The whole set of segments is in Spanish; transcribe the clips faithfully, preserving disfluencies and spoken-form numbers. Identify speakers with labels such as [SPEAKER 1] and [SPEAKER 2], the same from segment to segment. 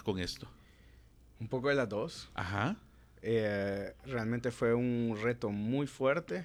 [SPEAKER 1] relacionas con esto?
[SPEAKER 2] Un poco de las dos.
[SPEAKER 1] Ajá.
[SPEAKER 2] Eh, realmente fue un reto muy fuerte.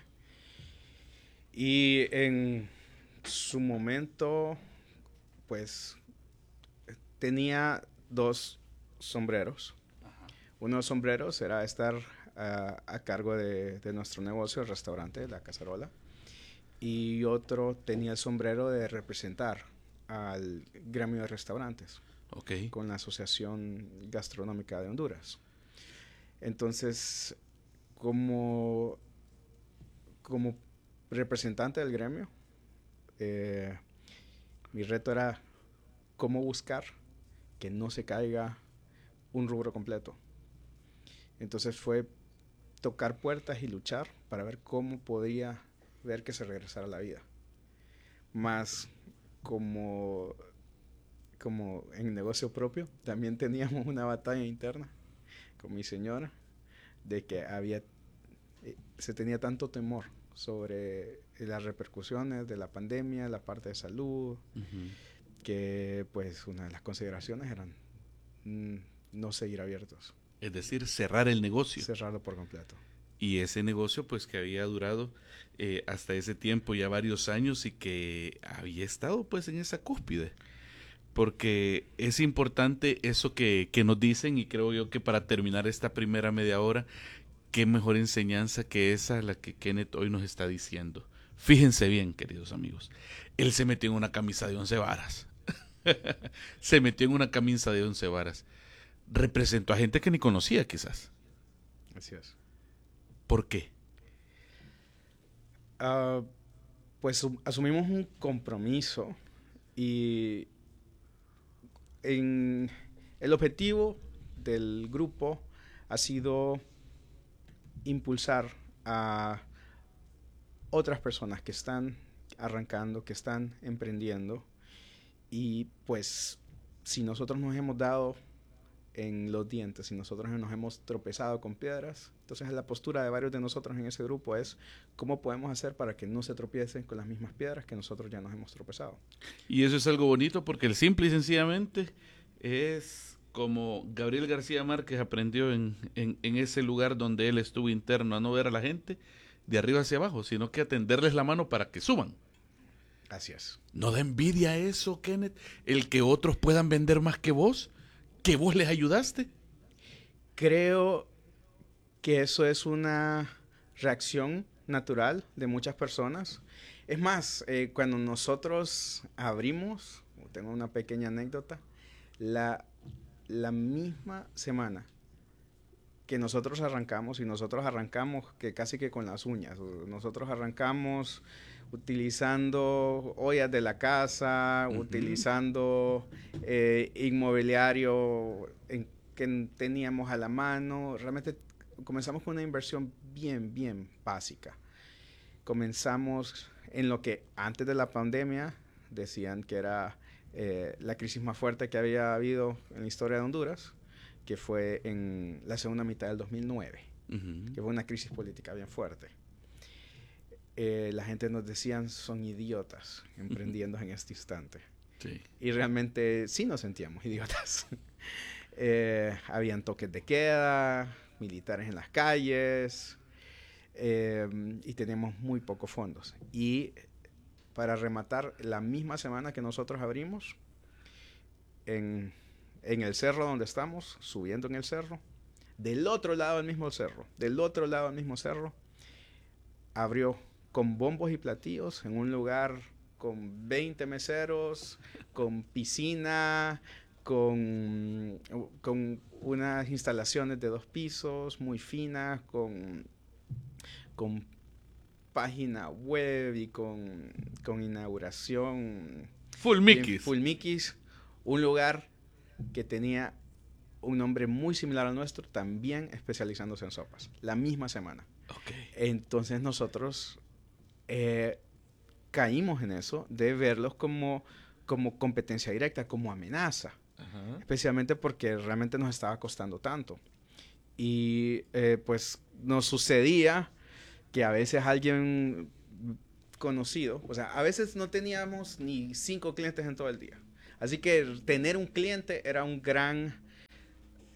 [SPEAKER 2] Y en su momento, pues, tenía dos sombreros.
[SPEAKER 1] Ajá.
[SPEAKER 2] Uno de los sombreros era estar uh, a cargo de, de nuestro negocio, el restaurante, La Cacerola. Y otro tenía el sombrero de representar al gremio de restaurantes.
[SPEAKER 1] Okay.
[SPEAKER 2] Con la Asociación Gastronómica de Honduras. Entonces, como, como representante del gremio, eh, mi reto era cómo buscar que no se caiga un rubro completo. Entonces fue tocar puertas y luchar para ver cómo podía ver que se regresara a la vida. Más como, como en negocio propio, también teníamos una batalla interna con mi señora de que había eh, se tenía tanto temor sobre las repercusiones de la pandemia, la parte de salud, uh-huh. que pues una de las consideraciones eran mm, no seguir abiertos.
[SPEAKER 1] Es decir, cerrar el negocio.
[SPEAKER 2] Cerrarlo por completo.
[SPEAKER 1] Y ese negocio pues que había durado eh, hasta ese tiempo ya varios años y que había estado pues en esa cúspide. Porque es importante eso que, que nos dicen, y creo yo que para terminar esta primera media hora, qué mejor enseñanza que esa la que Kenneth hoy nos está diciendo. Fíjense bien, queridos amigos, él se metió en una camisa de once varas. Se metió en una camisa de once varas. Representó a gente que ni conocía quizás.
[SPEAKER 2] Así es.
[SPEAKER 1] ¿Por qué?
[SPEAKER 2] Uh, pues um, asumimos un compromiso y en el objetivo del grupo ha sido impulsar a otras personas que están arrancando, que están emprendiendo, y pues si nosotros nos hemos dado en los dientes, si nosotros nos hemos tropezado con piedras, entonces la postura de varios de nosotros en ese grupo es cómo podemos hacer para que no se tropiecen con las mismas piedras que nosotros ya nos hemos tropezado.
[SPEAKER 1] Y eso es algo bonito porque el simple y sencillamente es como Gabriel García Márquez aprendió en, en, en ese lugar donde él estuvo interno, a no ver a la gente de arriba hacia abajo, sino que a tenderles la mano para que suban.
[SPEAKER 2] Así es.
[SPEAKER 1] ¿No da envidia eso, Kenneth? El que otros puedan vender más que vos, que vos les ayudaste.
[SPEAKER 2] Creo que eso es una reacción natural de muchas personas. Es más, eh, cuando nosotros abrimos, tengo una pequeña anécdota, la, la misma semana que nosotros arrancamos, y nosotros arrancamos que casi que con las uñas, nosotros arrancamos utilizando ollas de la casa, uh-huh. utilizando eh, inmobiliario en, que teníamos a la mano. Realmente comenzamos con una inversión bien, bien básica. Comenzamos en lo que antes de la pandemia decían que era eh, la crisis más fuerte que había habido en la historia de Honduras, que fue en la segunda mitad del dos mil nueve, uh-huh. que fue una crisis política bien fuerte. Eh, la gente nos decían, son idiotas emprendiendo uh-huh. en este instante.
[SPEAKER 1] Sí.
[SPEAKER 2] Y realmente sí nos sentíamos idiotas. eh, habían toques de queda, militares en las calles, eh, y teníamos muy pocos fondos. Y para rematar, la misma semana que nosotros abrimos, en, en el cerro donde estamos, subiendo en el cerro, del otro lado del mismo cerro, del otro lado del mismo cerro, abrió con bombos y platillos en un lugar con veinte meseros, con piscina, con, con unas instalaciones de dos pisos muy finas, con, con página web y con, con inauguración.
[SPEAKER 1] Full Mickey's.
[SPEAKER 2] Full Mickey's. Un lugar que tenía un nombre muy similar al nuestro, también especializándose en sopas. La misma semana.
[SPEAKER 1] Okay.
[SPEAKER 2] Entonces nosotros eh, caímos en eso de verlos como, como competencia directa, como amenaza. Uh-huh. Especialmente porque realmente nos estaba costando tanto. Y eh, pues nos sucedía que a veces alguien conocido, o sea, a veces no teníamos ni cinco clientes en todo el día. Así que tener un cliente era un gran,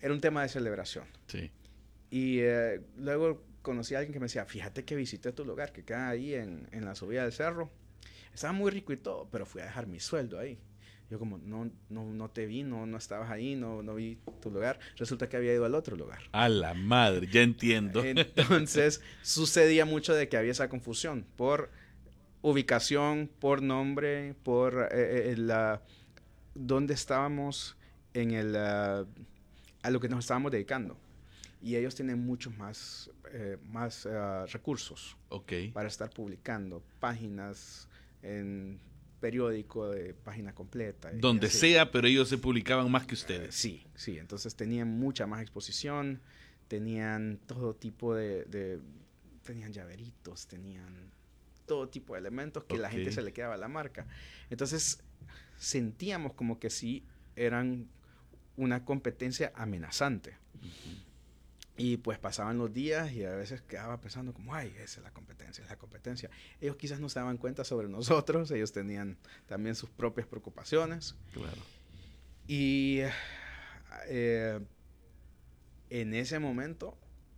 [SPEAKER 2] era un tema de celebración.
[SPEAKER 1] Sí.
[SPEAKER 2] Y eh, luego conocí a alguien que me decía, fíjate que visité tu lugar, que queda ahí en, en la subida del cerro. Estaba muy rico y todo, pero fui a dejar mi sueldo ahí. Yo como, no, no, no te vi, no, no estabas ahí, no, no vi tu lugar. Resulta que había ido al otro lugar.
[SPEAKER 1] A la madre, ya entiendo.
[SPEAKER 2] Entonces, sucedía mucho de que había esa confusión por ubicación, por nombre, por eh, eh, la, dónde estábamos en el, uh, a lo que nos estábamos dedicando. Y ellos tienen muchos más, eh, más uh, recursos
[SPEAKER 1] okay.
[SPEAKER 2] para estar publicando páginas en periódico de página completa.
[SPEAKER 1] Donde sea, pero ellos se publicaban más que ustedes.
[SPEAKER 2] Uh, sí, sí. Entonces tenían mucha más exposición, tenían todo tipo de, de tenían llaveritos, tenían todo tipo de elementos que okay. la gente se le quedaba a la marca. Entonces sentíamos como que sí eran una competencia amenazante. Uh-huh. Y pues pasaban los días y a veces quedaba pensando como, ay, esa es la competencia, es la competencia. Ellos quizás no se daban cuenta sobre nosotros, ellos tenían también sus propias preocupaciones.
[SPEAKER 1] Claro.
[SPEAKER 2] Y eh, en ese momento,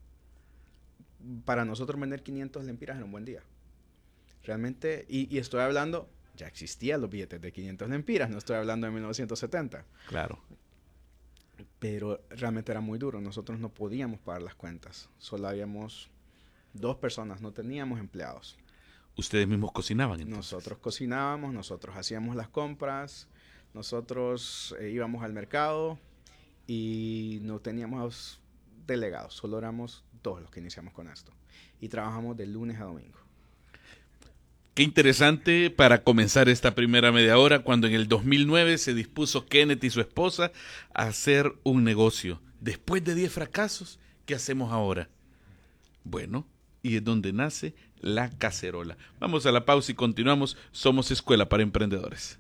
[SPEAKER 2] para nosotros vender quinientos lempiras era un buen día. Realmente, y, y estoy hablando, ya existían los billetes de quinientos lempiras, no estoy hablando de mil novecientos setenta.
[SPEAKER 1] Claro.
[SPEAKER 2] Pero realmente era muy duro. Nosotros no podíamos pagar las cuentas. Solo habíamos dos personas, no teníamos empleados.
[SPEAKER 1] ¿Ustedes mismos cocinaban entonces?
[SPEAKER 2] Nosotros cocinábamos, nosotros hacíamos las compras, nosotros eh, íbamos al mercado y no teníamos delegados. Solo éramos dos los que iniciamos con esto. Y trabajamos de lunes a domingo.
[SPEAKER 1] Qué interesante para comenzar esta primera media hora, cuando en el dos mil nueve se dispuso Kenneth y su esposa a hacer un negocio. Después de diez fracasos, ¿qué hacemos ahora? Bueno, y es donde nace La Cacerola. Vamos a la pausa y continuamos. Somos Escuela para Emprendedores.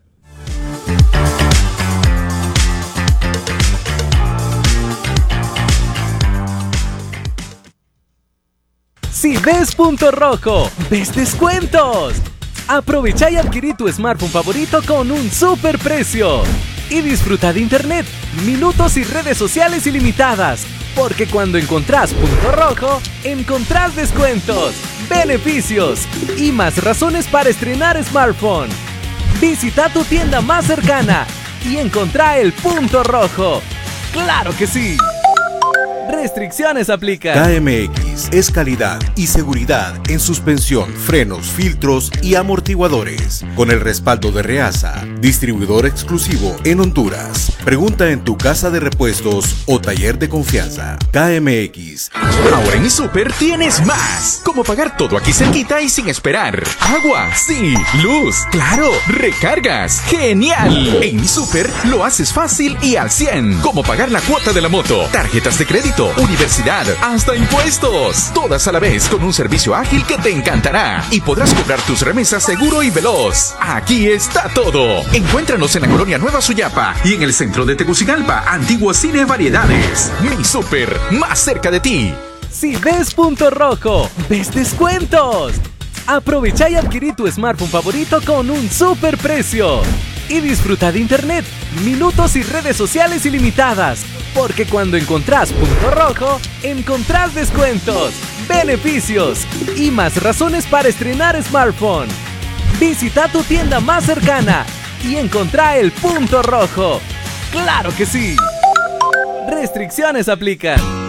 [SPEAKER 3] Si ves Punto Rojo, ves descuentos. Aprovecha y adquirí tu smartphone favorito con un super precio. Y disfruta de internet, minutos y redes sociales ilimitadas. Porque cuando encontrás Punto Rojo, encontrás descuentos, beneficios y más razones para estrenar smartphone. Visita tu tienda más cercana y encontrá el Punto Rojo. ¡Claro que sí! Restricciones aplican.
[SPEAKER 4] K M X es calidad y seguridad en suspensión, frenos, filtros y amortiguadores. Con el respaldo de Reasa, distribuidor exclusivo en Honduras. Pregunta en tu casa de repuestos o taller de confianza. K M X.
[SPEAKER 5] Ahora en mi súper tienes más. Como pagar todo aquí cerquita y sin esperar. Agua, sí. Luz, claro. Recargas, genial. En mi súper lo haces fácil y al cien. Como pagar la cuota de la moto, tarjetas de crédito, universidad, hasta impuestos. Todas a la vez con un servicio ágil que te encantará. Y podrás cobrar tus remesas seguro y veloz. Aquí está todo. Encuéntranos en la colonia Nueva Suyapa y en el centro de Tegucigalpa, Antiguo Cine Variedades. Mi súper, más cerca de ti.
[SPEAKER 3] Si ves Punto Rojo, ves descuentos. Aprovecha y adquirí tu smartphone favorito con un super precio. Y disfruta de internet, minutos y redes sociales ilimitadas. Porque cuando encontrás Punto Rojo, encontrás descuentos, beneficios y más razones para estrenar smartphone. Visita tu tienda más cercana y encontrá el Punto Rojo. ¡Claro que sí! Restricciones aplican.